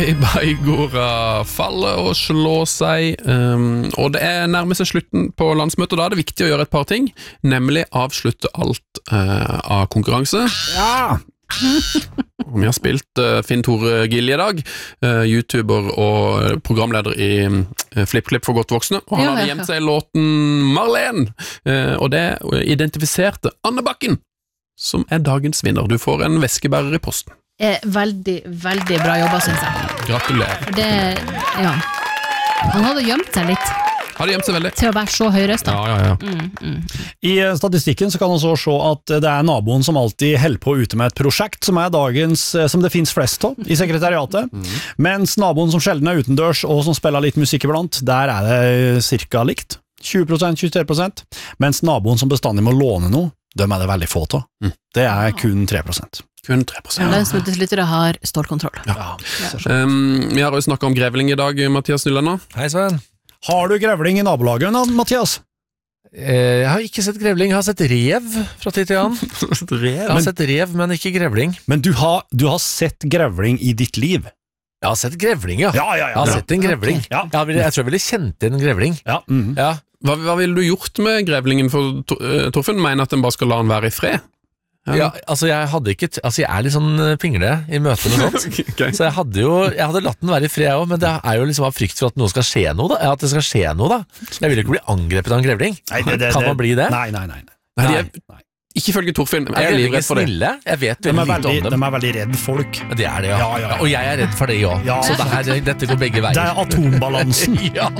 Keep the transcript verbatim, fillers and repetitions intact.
Beigora faller og slår seg, um, og det er nærmest seg slutten på landsmøtet. Da er det viktig å gjøre et par ting, nemlig avslutte alt uh, av konkurranse. Ja! Vi har spilt uh, Finn Tore Gilje i dag, uh, YouTuber og programleder i uh, FlippKlipp for godt voksne, og han Ja, hadde ja, ja. gjemt seg i låten Marlene, uh, og det identifiserte Anne Bakken, som er dagens vinner. Du får en veskebærer i posten. Eh, veldig, veldig bra jobba, synes jeg. Gratulerer. For det, ja. Han hadde gjemt seg litt Hadde gjemt seg veldig. til å være så høyrøstet. Ja, ja, ja. Mm, mm. I statistikken så kan man også se at det er naboen som alltid holder på ute med et prosjekt som er dagens, som det finnes flest av i sekretariatet, mm. mens naboen som sjelden er utendørs og som spiller litt musikk iblant, der er det cirka likt, tjue prosent, tjuetre prosent, mens naboen som bestandig må låne noe, dem er det veldig få av. Mm. Det er kun tre prosent. Kun tre prosent. Lønnsmøteslyttere har stålkontroll. Ja. Ja. Um, vi har jo snakket om grevling i dag, Mathias Nylander. Hei Sven. Har du grevling i nabolaget, Mathias? Eh, jeg har ikke sett grevling, jeg har sett rev fra tid til annen. Jeg har Men- sett rev, men ikke grevling. Men du har, du har sett grevling i ditt liv? Jeg har sett grevling, ja. Ja, ja, ja. Jeg har sett en grevling. Ja. Jeg, har- jeg tror jeg ville kjent en grevling. Ja, mm. Ja. Hva, hva ville du gjort med grevlingen? For Tor- uh, Torfinn mener at den bare skal la den være i fred. Ja, altså jeg hadde ikke t- Altså jeg er litt sånn eh, pingle i møte med sånt. Ok. Så jeg hadde jo Jeg hadde latt den være i fred òg, men det er jo liksom av frykt for at noe skal skje noe, da. At det skal skje noe, da. Jeg vil jo ikke bli angrepet av en grevling. Nei, det, det, Kan man bli det? Nei, nei, nei. nei. Nei, de Nei. er, ikke følge Torfinn. Jeg er Er livredd for det. snille? Jeg vet De veldig er lite veldig, om de dem. er veldig redd folk. Det er det, ja. Ja, ja, ja. Og jeg er redd for det òg. Ja. Så det her, dette går begge Det veier. er atombalansen. Ja.